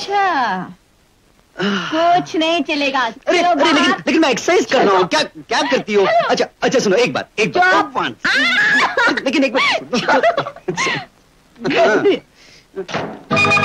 अच्छा, कुछ नहीं चलेगा। अरे लेकिन मैं एक्सरसाइज कर रहा हूँ। क्या क्या करती हो? अच्छा सुनो, एक बात लेकिन एक बात